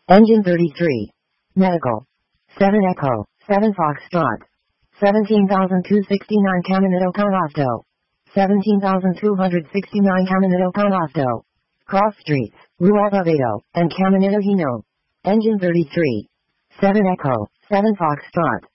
Engine 33. Medical. 7 Echo, 7 Foxtrot. 17,269 Caminito Canasto. 17,269 Caminito Canasto. Cross Streets, Rua Avedo, and Caminito Hino. Engine 33. 7 Echo, 7 Foxtrot.